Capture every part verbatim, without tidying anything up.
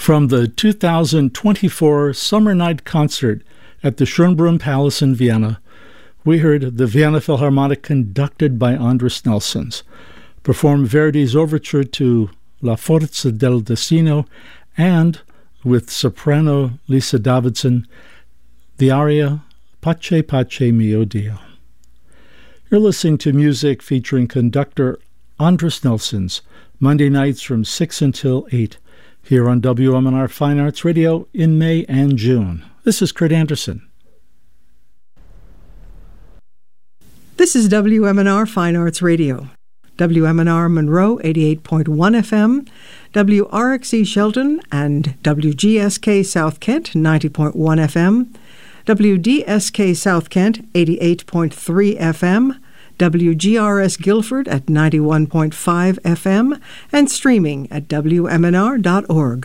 From the two thousand twenty-four Summer Night Concert at the Schönbrunn Palace in Vienna, we heard the Vienna Philharmonic, conducted by Andris Nelsons, perform Verdi's overture to La Forza del Destino, and, with soprano Lisa Davidson, the aria Pace Pace Mio Dio. You're listening to music featuring conductor Andris Nelsons, Monday nights from six until eight, here on W M N R Fine Arts Radio in May and June. This is Kurt Anderson. This is W M N R Fine Arts Radio. W M N R Monroe eighty-eight point one F M, W R X E Shelton and W G S K South Kent ninety point one F M, W D S K South Kent eighty-eight point three F M, W G R S Guilford at ninety-one point five F M, and streaming at W M N R dot org.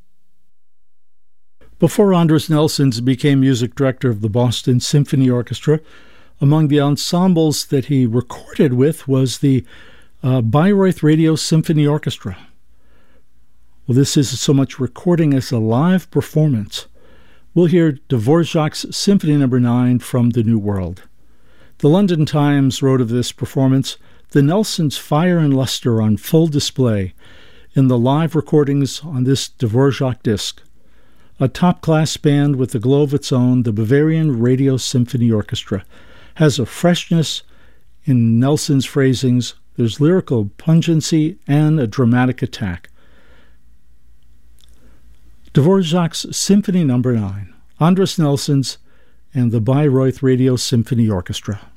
Before Andris Nelsons became music director of the Boston Symphony Orchestra, among the ensembles that he recorded with was the uh, Bayreuth Radio Symphony Orchestra. Well, this isn't so much recording as a live performance. We'll hear Dvorak's Symphony Number nine from the New World. The London Times wrote of this performance, "The Nelsons' fire and luster on full display in the live recordings on this Dvorak disc. A top-class band with a glow of its own, the Bavarian Radio Symphony Orchestra has a freshness in Nelson's phrasings. There's lyrical pungency and a dramatic attack." Dvorak's Symphony Number nine, Andris Nelsons and the Bayreuth Radio Symphony Orchestra.